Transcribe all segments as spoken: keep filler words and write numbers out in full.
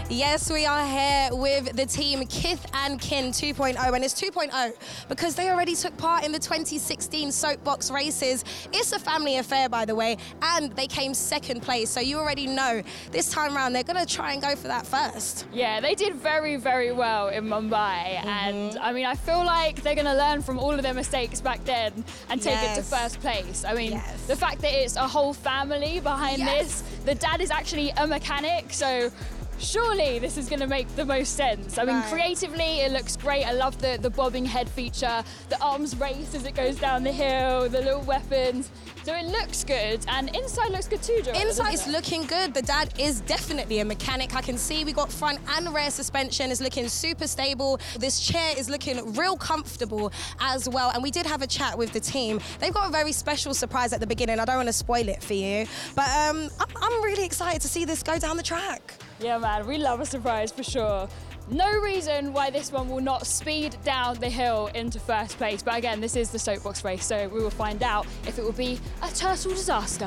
Yes, we are here with the team Kith and Kin two point oh, and it's two point oh because they already took part in the twenty sixteen Soapbox races. It's a family affair, by the way, and they came second place, so you already know this time around they're going to try and go for that first. Yeah, they did very, very well in Mumbai, mm-hmm. and I mean, I feel like they're going to learn from all of their mistakes back then and take yes. it to first place. I mean, yes. the fact that it's a whole family behind yes. this, the dad is actually a mechanic, so surely this is going to make the most sense. I mean, right. creatively, it looks great. I love the, the bobbing head feature, the arms race as it goes down the hill, the little weapons. So it looks good, and inside looks good too, Joanna. Inside is looking good. The dad is definitely a mechanic. I can see we got front and rear suspension. It's looking super stable. This chair is looking real comfortable as well. And we did have a chat with the team. They've got a very special surprise at the beginning. I don't want to spoil it for you, but um, I'm, I'm really excited to see this go down the track. Yeah, man, we love a surprise for sure. No reason why this one will not speed down the hill into first place. But again, this is the Soapbox race, so we will find out if it will be a total disaster.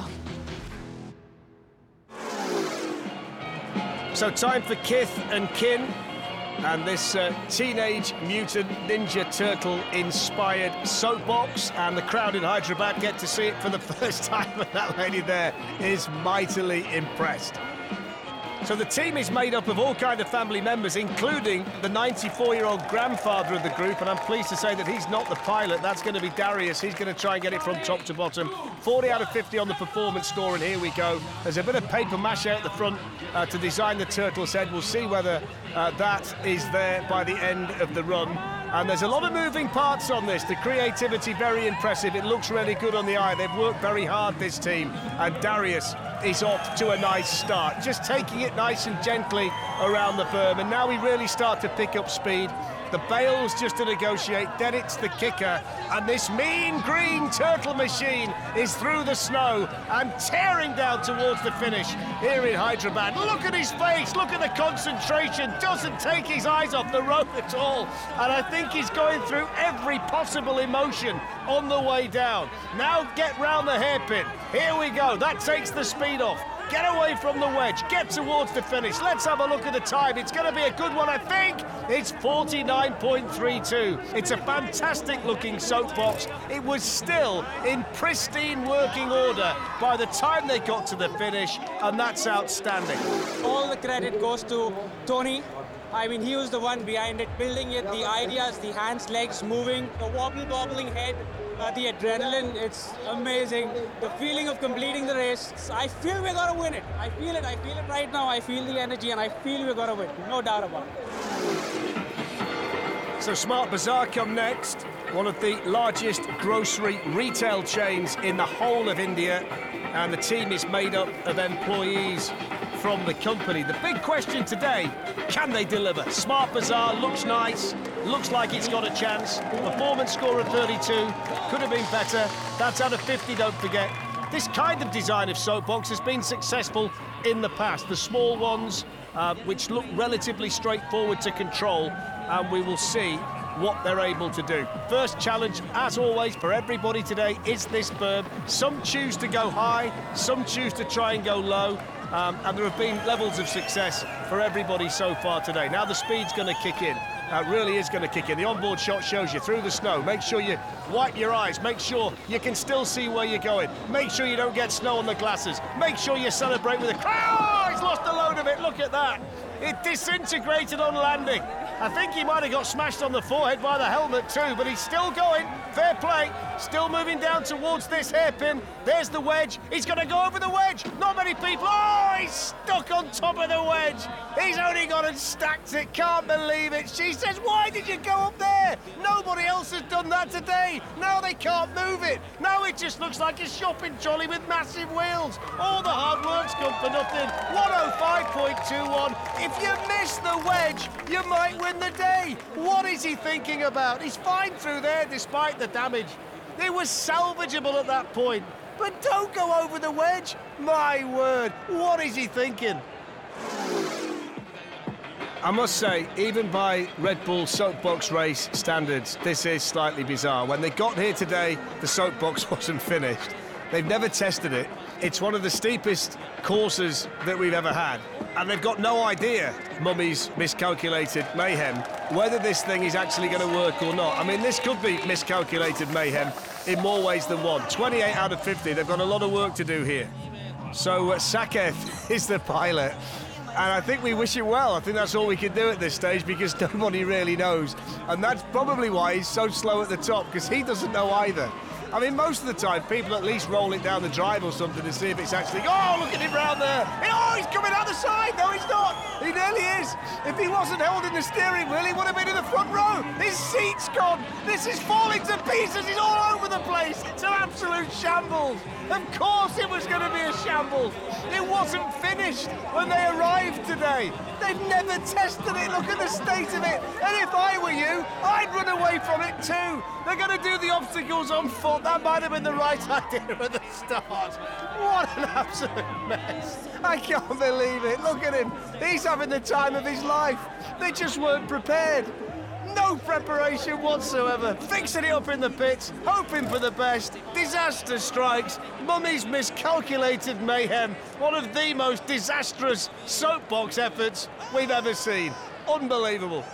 So time for Kith and Kin, and this uh, Teenage Mutant Ninja Turtle inspired Soapbox, and the crowd in Hyderabad get to see it for the first time, and that lady there is mightily impressed. So the team is made up of all kind of family members, including the ninety-four-year-old grandfather of the group, and I'm pleased to say that he's not the pilot. That's going to be Darius. He's going to try and get it from top to bottom. forty out of fifty on the performance score, and here we go. There's a bit of paper mache at the front uh, to design the turtle's head. We'll see whether uh, that is there by the end of the run. And there's a lot of moving parts on this. The creativity, very impressive. It looks really good on the eye. They've worked very hard, this team. And Darius is off to a nice start. Just taking it nice and gently around the berm. And now we really start to pick up speed. The bail's just to negotiate, then it's the kicker, and this mean green turtle machine is through the snow and tearing down towards the finish here in Hyderabad. Look at his face, look at the concentration, doesn't take his eyes off the road at all, and I think he's going through every possible emotion on the way down. Now get round the hairpin, here we go, that takes the speed off. Get away from the wedge, get towards the finish. Let's have a look at the time. It's going to be a good one, I think. It's forty-nine point three two. It's a fantastic looking Soapbox. It was still in pristine working order by the time they got to the finish, and that's outstanding. All the credit goes to Tony. I mean, he was the one behind it, building it, the ideas, the hands, legs moving, the wobble-bobbling head, uh, the adrenaline, it's amazing. The feeling of completing the race, I feel we're gonna win it. I feel it, I feel it right now. I feel the energy and I feel we're gonna win, no doubt about it. So Smart Bazaar come next, one of the largest grocery retail chains in the whole of India, and the team is made up of employees from the company. The big question today, can they deliver? Smart Bazaar looks nice, looks like it's got a chance. Performance score of thirty-two, could have been better. That's out of fifty, don't forget. This kind of design of Soapbox has been successful in the past. The small ones, uh, which look relatively straightforward to control, and we will see what they're able to do. First challenge, as always, for everybody today is this berm. Some choose to go high, some choose to try and go low. Um, and there have been levels of success for everybody so far today. Now the speed's going to kick in. Uh, really is going to kick in. The onboard shot shows you through the snow. Make sure you wipe your eyes. Make sure you can still see where you're going. Make sure you don't get snow on the glasses. Make sure you celebrate with a... Oh, he's lost a load of it. Look at that. It disintegrated on landing. I think he might have got smashed on the forehead by the helmet too, but he's still going. Fair play. Still moving down towards this hairpin. There's the wedge. He's going to go over the wedge. Not many people. Oh, he's stuck on top of the wedge. He's only gone and stacked it. Can't believe it. She says, why did you go up there? Nobody else has done that today. Now they can't move it. Now it just looks like a shopping trolley with massive wheels. All the hard work's come for nothing. one oh five point two one. If you miss the wedge, you might win the day. What is he thinking about? He's fine through there despite the damage. It was salvageable at that point. But don't go over the wedge. My word, what is he thinking? I must say, even by Red Bull Soapbox race standards, this is slightly bizarre. When they got here today, the Soapbox wasn't finished. They've never tested it. It's one of the steepest courses that we've ever had. And they've got no idea, Mummy's Miscalculated Mayhem, whether this thing is actually going to work or not. I mean, this could be Miscalculated Mayhem in more ways than one. twenty-eight out of fifty, they've got a lot of work to do here. So uh, Sakev is the pilot. And I think we wish him well. I think that's all we can do at this stage because nobody really knows. And that's probably why he's so slow at the top, because he doesn't know either. I mean, most of the time, people at least roll it down the drive or something to see if it's actually... Oh, look at him round there! Oh, he's coming out the side! No, he's not! He nearly is! If he wasn't holding the steering wheel, he would have been in the front row! His seat's gone! This is falling to pieces! He's all over the place! It's an absolute shambles! Of course it was going to be a shambles! It wasn't finished when they arrived today! They've never tested it! Look at the state of it! And if I were you, I'd run away from it too! They're going to do the obstacles on foot. That might have been the right idea at the start. What an absolute mess. I can't believe it. Look at him. He's having the time of his life. They just weren't prepared. No preparation whatsoever. Fixing it up in the pits, hoping for the best. Disaster strikes. Mummy's Miscalculated Mayhem. One of the most disastrous soapbox efforts we've ever seen. Unbelievable.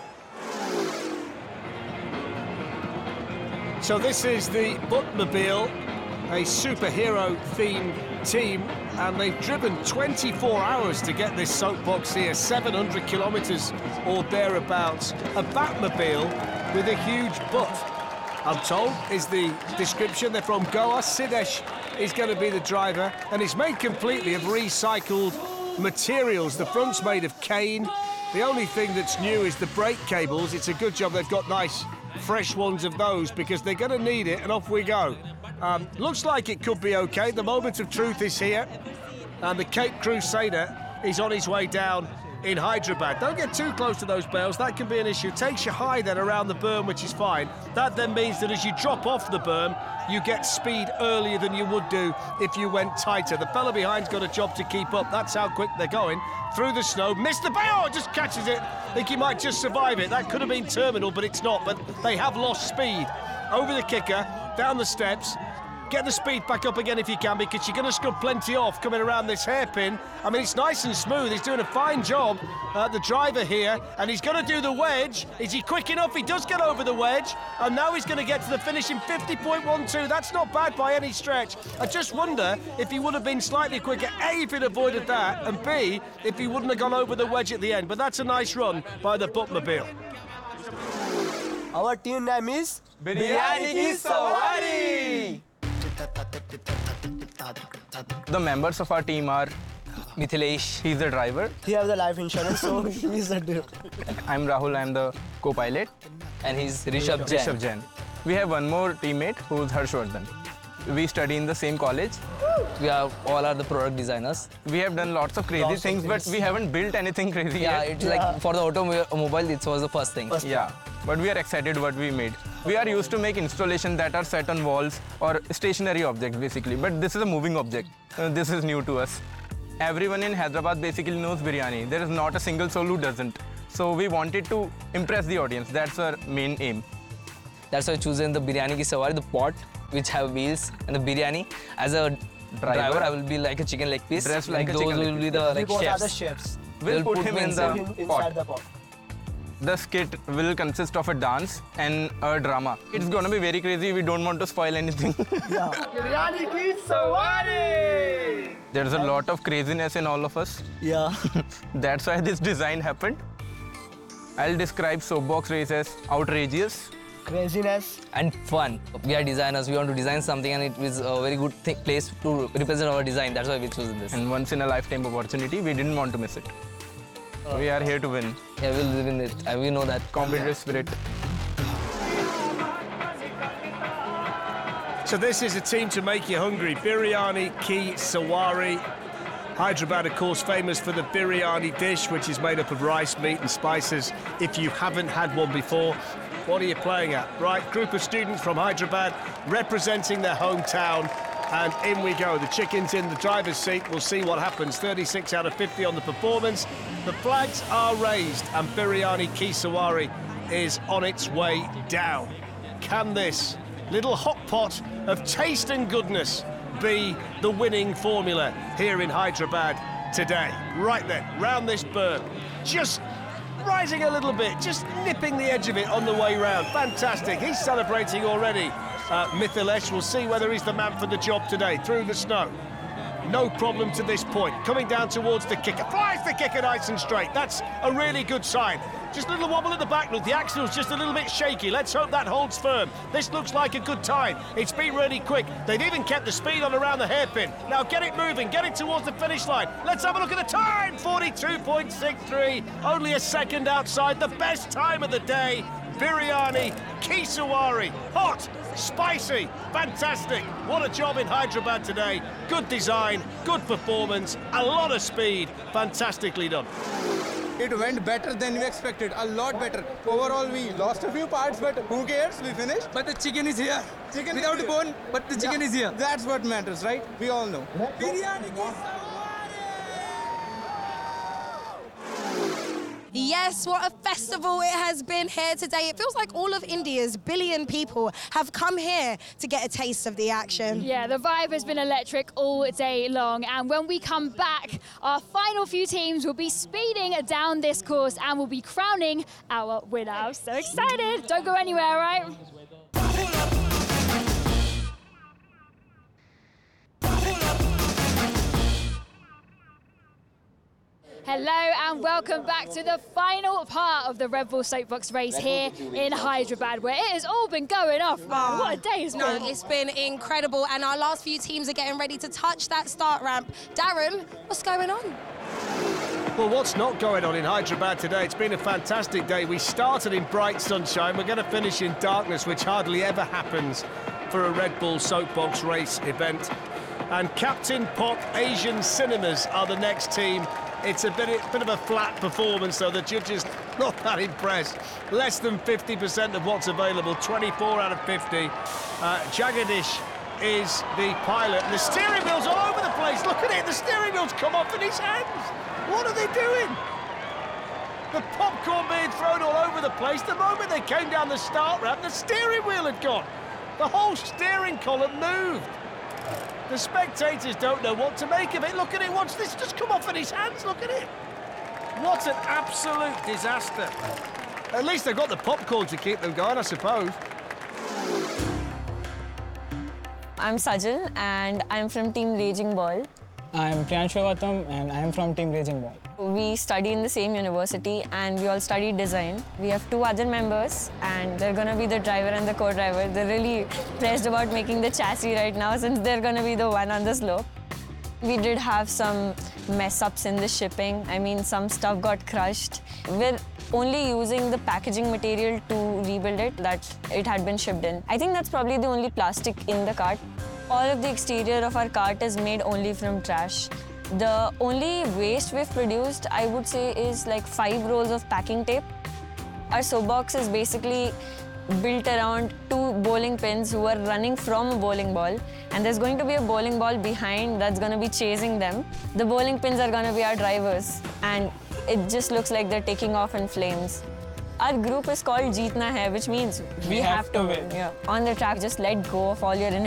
So this is the Buttmobile, a superhero-themed team, and they've driven twenty-four hours to get this soapbox here, seven hundred kilometres or thereabouts. A Batmobile with a huge butt, I'm told, is the description. They're from Goa. Sidesh is going to be the driver, and it's made completely of recycled materials. The front's made of cane. The only thing that's new is the brake cables. It's a good job they've got nice fresh ones of those because they're going to need it, and off we go. Um, looks like it could be okay. The moment of truth is here, and the Cape Crusader is on his way down in Hyderabad. Don't get too close to those bales, that can be an issue. Takes you high then around the berm, which is fine. That then means that as you drop off the berm, you get speed earlier than you would do if you went tighter. The fella behind's got a job to keep up. That's how quick they're going. Through the snow, missed the bale, oh, just catches it. Think he might just survive it. That could have been terminal, but it's not. But they have lost speed. Over the kicker, down the steps. Get the speed back up again if you can, because you're going to scrub plenty off coming around this hairpin. I mean, it's nice and smooth. He's doing a fine job, uh, the driver here, and he's going to do the wedge. Is he quick enough? He does get over the wedge, and now he's going to get to the finish in fifty point one two. That's not bad by any stretch. I just wonder if he would have been slightly quicker, A, if he'd avoided that, and B, if he wouldn't have gone over the wedge at the end. But that's a nice run by the Buttmobile. Our team name is Biryani Ki Sawari. The members of our team are Mithilesh, he's the driver. He has the life insurance, so he's the driver. I'm Rahul, I'm the co-pilot. And he's Rishabh Jain. Rishabh Jain. We have one more teammate who's Harshvardhan. We study in the same college. We are all are the product designers. We have done lots of crazy lots things, of things, but we haven't built anything crazy yeah, yet. It's yeah, it's like for the automobile, it was the first thing. First yeah, but we are excited what we made. We are used to make installations that are set on walls or stationary objects basically, but this is a moving object. Uh, this is new to us. Everyone in Hyderabad basically knows biryani. There is not a single soul who doesn't. So we wanted to impress the audience. That's our main aim. That's why I chosen the Biryani Ki Sawari, the pot, which have wheels, and the biryani. As a driver, driver I will be like a chicken leg piece. Dressed like, like a those chicken will leg be the like, both chefs. are the chefs. We'll put, put him in the, inside pot. the pot. The skit will consist of a dance and a drama. It's gonna be very crazy. We don't want to spoil anything. Yeah. Biryani Ki Sawari! There's a lot of craziness in all of us. Yeah. That's why this design happened. I'll describe soapbox race as outrageous, craziness, and fun. We are designers. We want to design something, and it is a very good th place to represent our design. That's why we chose this. And once in a lifetime opportunity, we didn't want to miss it. Uh, we are here to win. Yeah, we'll win it. Uh, we know that. Competitive spirit. So this is a team to make you hungry. Biryani Ki Sawari. Hyderabad, of course, famous for the biryani dish, which is made up of rice, meat and spices. If you haven't had one before, what are you playing at? Right, group of students from Hyderabad representing their hometown. And in we go. The chicken's in the driver's seat. We'll see what happens. thirty-six out of fifty on the performance. The flags are raised and Biryani Ki Sawari is on its way down. Can this little hot pot of taste and goodness be the winning formula here in Hyderabad today. Right then, round this berm, just rising a little bit, just nipping the edge of it on the way round. Fantastic, he's celebrating already. Uh, Mithilesh, we'll see whether he's the man for the job today, through the snow. No problem to this point. Coming down towards the kicker. Flies the kicker nice and straight. That's a really good sign. Just a little wobble at the back. Look, the axle's just a little bit shaky. Let's hope that holds firm. This looks like a good time. It's been really quick. They've even kept the speed on around the hairpin. Now get it moving. Get it towards the finish line. Let's have a look at the time. forty-two point six three. Only a second outside. The best time of the day. Biryani Kisawari. Hot, spicy, fantastic. What a job in Hyderabad today. Good design, good performance, a lot of speed. Fantastically done. It went better than we expected, a lot better. Overall, we lost a few parts, but who cares? We finished. But the chicken is here. Chicken without is here. Bone, but the chicken yeah, is here. That's what matters, right? We all know. Biryani Yes, what a festival it has been here today. It feels like all of India's billion people have come here to get a taste of the action. Yeah, the vibe has been electric all day long. And when we come back, our final few teams will be speeding down this course and will be crowning our winner. I'm so excited. Don't go anywhere, all right? Hello and welcome back to the final part of the Red Bull Soapbox race here in Hyderabad, where it has all been going off. Wow, what a day it's been. No, it's been incredible, and our last few teams are getting ready to touch that start ramp. Darren, what's going on? Well, what's not going on in Hyderabad today? It's been a fantastic day. We started in bright sunshine. We're going to finish in darkness, which hardly ever happens for a Red Bull Soapbox race event. And Captain Pop Asian Cinemas are the next team. It's a bit, bit of a flat performance, though. The judges not that impressed. Less than fifty percent of what's available, twenty-four out of fifty. Uh, Jagadish is the pilot. And the steering wheel's all over the place. Look at it, the steering wheel's come off in his hands. What are they doing? The popcorn being thrown all over the place. The moment they came down the start ramp, the steering wheel had gone. The whole steering column moved. The spectators don't know what to make of it. Look at it, watch this just come off in his hands, look at it. What an absolute disaster. At least they've got the popcorn to keep them going, I suppose. I'm Sajal and I'm from Team Raging Ball. I'm Priyanshu Gautam and I'm from Team Raging Ball. We study in the same university and we all study design. We have two other members and they're going to be the driver and the co-driver. They're really pressed about making the chassis right now since they're going to be the one on the slope. We did have some mess-ups in the shipping. I mean, some stuff got crushed. We're only using the packaging material to rebuild it that it had been shipped in. I think that's probably the only plastic in the cart. All of the exterior of our cart is made only from trash. The only waste we've produced, I would say, is like five rolls of packing tape. Our soapbox is basically built around two bowling pins who are running from a bowling ball. And there's going to be a bowling ball behind that's going to be chasing them. The bowling pins are going to be our drivers. And it just looks like they're taking off in flames. Our group is called Jeetna Hai, which means we, we have, have to win. win. Yeah. On the track, just let go of all your inhibitions.